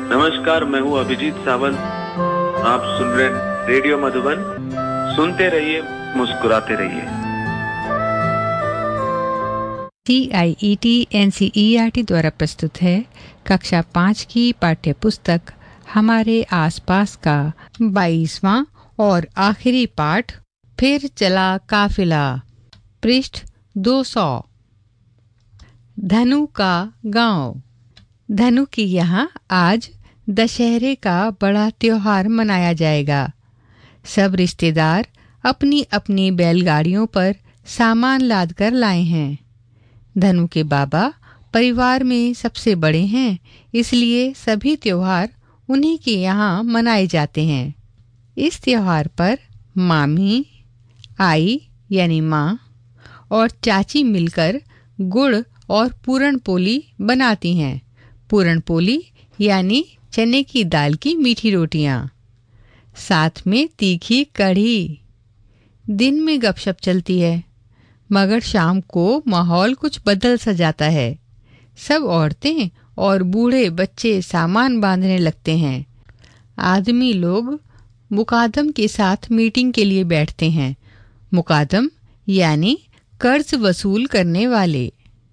नमस्कार, मैं हूँ अभिजीत सावंत। आप सुन रहे हैं रेडियो मधुबन। सुनते रहिए, मुस्कुराते रहिए। CIET NCERT द्वारा प्रस्तुत है कक्षा 5 की पाठ्य पुस्तक हमारे आसपास का 22वां और आखिरी पाठ फिर चला काफिला, पृष्ठ 200। धनु का गांव। धनु के यहाँ आज दशहरे का बड़ा त्योहार मनाया जाएगा। सब रिश्तेदार अपनी अपनी बैलगाड़ियों पर सामान लाद कर लाए हैं। धनु के बाबा परिवार में सबसे बड़े हैं, इसलिए सभी त्योहार उन्हीं के यहाँ मनाए जाते हैं। इस त्योहार पर मामी, आई यानी माँ और चाची मिलकर गुड़ और पूरन पोली बनाती हैं। पूरन पोली यानी चने की दाल की मीठी रोटियां, साथ में तीखी कढ़ी। दिन में गपशप चलती है, मगर शाम को माहौल कुछ बदल सा जाता है। सब औरतें और बूढ़े बच्चे सामान बांधने लगते हैं। आदमी लोग मुकादम के साथ मीटिंग के लिए बैठते हैं। मुकादम यानी कर्ज वसूल करने वाले।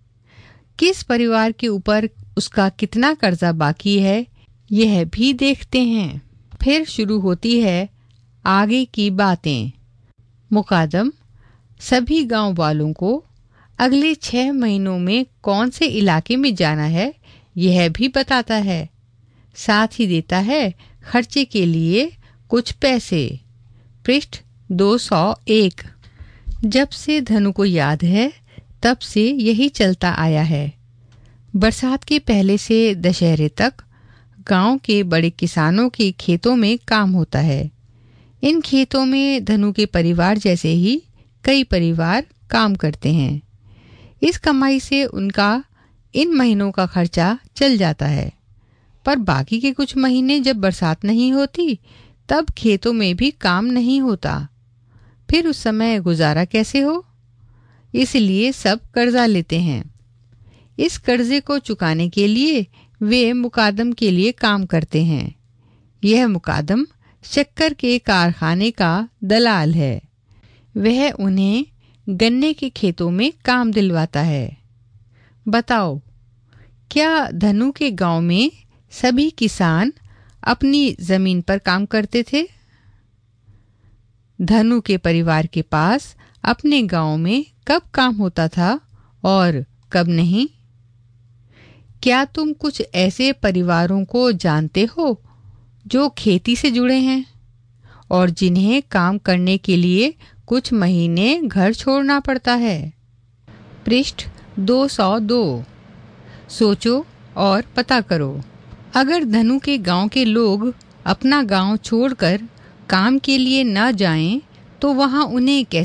किस परिवार के ऊपर उसका कितना कर्जा बाकी है, यह भी देखते हैं। फिर शुरू होती है आगे की बातें। मुकादम सभी गांव वालों को अगले 6 महीनों में कौन से इलाके में जाना है, यह भी बताता है। साथ ही देता है खर्चे के लिए कुछ पैसे। पृष्ठ 201। जब से धनु को याद है, तब से यही चलता आया है। बरसात के पहले से दशहरे तक गांव के बड़े किसानों के खेतों में काम होता है। इन खेतों में धनु के परिवार जैसे ही कई परिवार काम करते हैं। इस कमाई से उनका इन महीनों का खर्चा चल जाता है, पर बाकी के कुछ महीने जब बरसात नहीं होती, तब खेतों में भी काम नहीं होता। फिर उस समय गुजारा कैसे हो? इसलिए सब कर्जा लेते हैं। इस कर्जे को चुकाने के लिए वे मुकादम के लिए काम करते हैं। यह मुकादम शक्कर के कारखाने का दलाल है। वह उन्हें गन्ने के खेतों में काम दिलवाता है। बताओ, क्या धनु के गांव में सभी किसान अपनी जमीन पर काम करते थे? धनु के परिवार के पास अपने गांव में कब काम होता था और कब नहीं? क्या तुम कुछ ऐसे परिवारों को जानते हो जो खेती से जुड़े हैं और जिन्हें काम करने के लिए कुछ महीने घर छोड़ना पड़ता है? पृष्ठ 202। सोचो और पता करो। अगर धनु के गांव के लोग अपना गांव छोड़कर काम के लिए न जाएं, तो वहां उन्हें कैसे